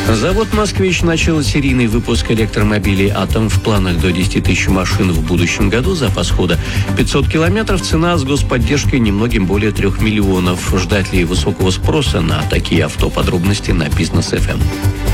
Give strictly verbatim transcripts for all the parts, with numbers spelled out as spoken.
Завод «Москвич» начал серийный выпуск электромобилей «Атом». В планах до десяти тысяч машин в будущем году. Запас хода пятьсот километров. Цена с господдержкой немногим более трех миллионов. Ждать ли высокого спроса на такие авто? Подробности на Бизнес эф эм.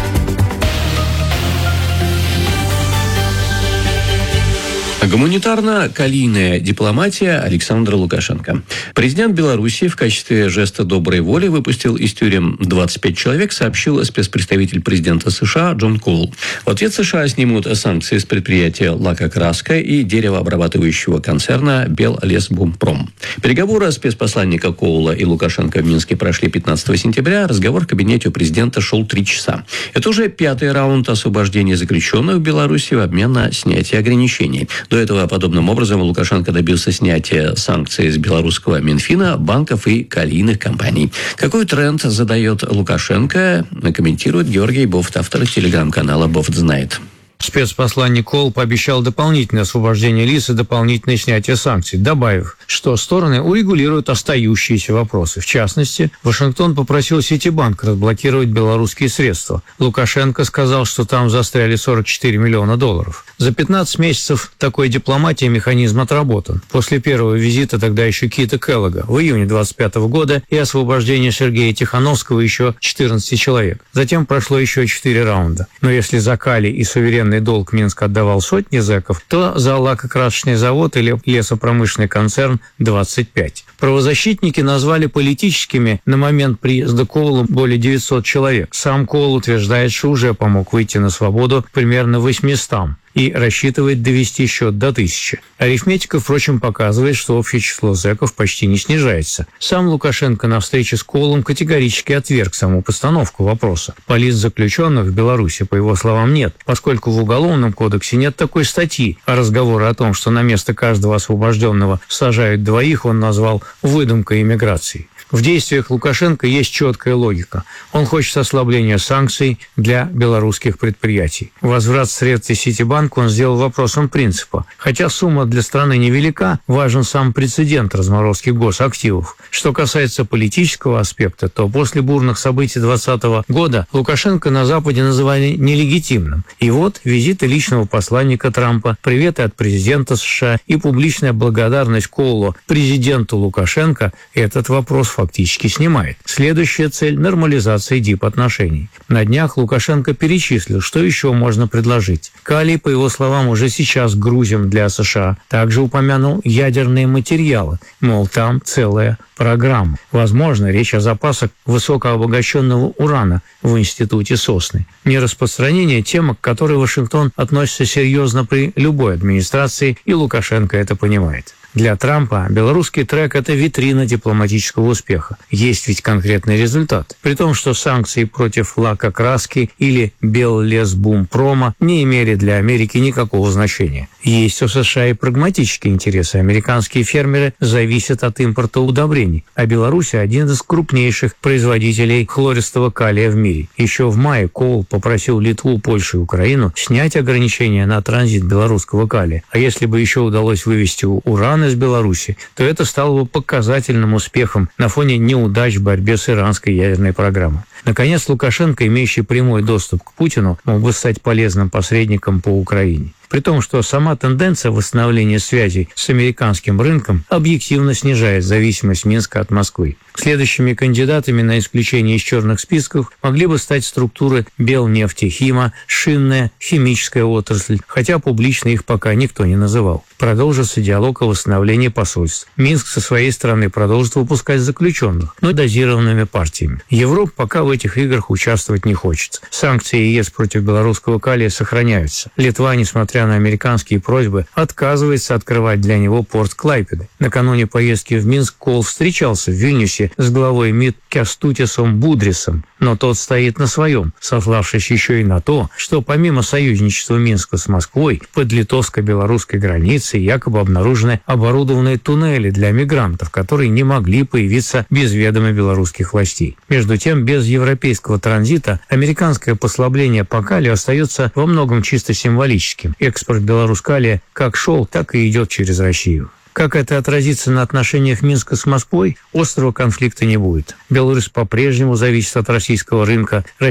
Гуманитарно-калийная дипломатия Александра Лукашенко. Президент Беларуси в качестве жеста доброй воли выпустил из тюрем двадцать пять человек, сообщил спецпредставитель президента США Джон Коул. В ответ США снимут санкции с предприятия «Лакокраска» и деревообрабатывающего концерна «Беллесбумпром». Переговоры спецпосланника Коула и Лукашенко в Минске прошли пятнадцатого сентября. Разговор в кабинете у президента шел три часа. Это уже пятый раунд освобождения заключенных в Беларуси в обмен на снятие ограничений. До этого подобным образом Лукашенко добился снятия санкций с белорусского Минфина, банков и калийных компаний. Какой тренд задает Лукашенко, комментирует Георгий Бофт, автор телеграм-канала «Бофт знает». Спецпосланник Коул пообещал дополнительное освобождение лиц и дополнительное снятие санкций, добавив, что стороны урегулируют остающиеся вопросы. В частности, Вашингтон попросил Ситибанк разблокировать белорусские средства. Лукашенко сказал, что там застряли сорок четыре миллиона долларов. За пятнадцать месяцев такой дипломатии механизм отработан. После первого визита тогда еще Кита Келлога в июне двадцать пятого года и освобождения Сергея Тихановского еще четырнадцати человек. Затем прошло еще четыре раунда. Но если за калий и суверенный долг Минск отдавал сотни зэков, то за лакокрасочный завод или лесопромышленный концерн двадцать пять. Правозащитники назвали политическими на момент приезда Коула более девятисот человек. Сам Коул утверждает, что уже помог выйти на свободу примерно восьмистам и рассчитывает довести счет до тысячи. Арифметика, впрочем, показывает, что общее число зэков почти не снижается. Сам Лукашенко на встрече с Коулом категорически отверг саму постановку вопроса. Политзаключенных в Беларуси, по его словам, нет, поскольку в Уголовном кодексе нет такой статьи, а разговоры о том, что на место каждого освобожденного сажают двоих, он назвал выдумкой иммиграции. В действиях Лукашенко есть четкая логика. Он хочет ослабления санкций для белорусских предприятий. Возврат средств из Ситибанка он сделал вопросом принципа. Хотя сумма для страны невелика, важен сам прецедент разморозки госактивов. Что касается политического аспекта, то после бурных событий двадцатого года Лукашенко на Западе называли нелегитимным. И вот визиты личного посланника Трампа, приветы от президента США и публичная благодарность Коулу президенту Лукашенко этот вопрос фактически снимает. Следующая цель – нормализация дипотношений. На днях Лукашенко перечислил, что еще можно предложить. Калий, по его словам, уже сейчас грузим для США. Также упомянул ядерные материалы, мол, там целая программа. Возможно, речь о запасах высокообогащенного урана в институте Сосны. Нераспространение – тема, к которой Вашингтон относится серьезно при любой администрации, и Лукашенко это понимает. Для Трампа белорусский трек – это витрина дипломатического успеха. Есть ведь конкретный результат. При том, что санкции против лакокраски или Беллесбумпрома не имели для Америки никакого значения. Есть у США и прагматические интересы. Американские фермеры зависят от импорта удобрений, а Беларусь – один из крупнейших производителей хлористого калия в мире. Еще в мае Коул попросил Литву, Польшу и Украину снять ограничения на транзит белорусского калия. А если бы еще удалось вывести уран из Беларуси, то это стало бы показательным успехом на фоне неудач в борьбе с иранской ядерной программой. Наконец, Лукашенко, имеющий прямой доступ к Путину, мог бы стать полезным посредником по Украине. При том, что сама тенденция восстановления связей с американским рынком объективно снижает зависимость Минска от Москвы. Следующими кандидатами на исключение из черных списков могли бы стать структуры Белнефтехима, шинная, химическая отрасль, хотя публично их пока никто не называл. Продолжится диалог о восстановлении посольств. Минск со своей стороны продолжит выпускать заключенных, но дозированными партиями. Европа пока в этих играх участвовать не хочет. Санкции ЕС против белорусского калия сохраняются. Литва, несмотря на американские просьбы, отказывается открывать для него порт Клайпеды. Накануне поездки в Минск Коул встречался в Вильнюсе с главой МИД Кястутисом Будрисом, но тот стоит на своем, сославшись еще и на то, что помимо союзничества Минска с Москвой, под литовско-белорусской границей якобы обнаружены оборудованные туннели для мигрантов, которые не могли появиться без ведома белорусских властей. Между тем, без европейского транзита американское послабление по калию остается во многом чисто символическим. Экспорт белорускалия как шел, так и идет через Россию. Как это отразится на отношениях Минска с Москвой, острого конфликта не будет. Беларусь по-прежнему зависит от российского рынка.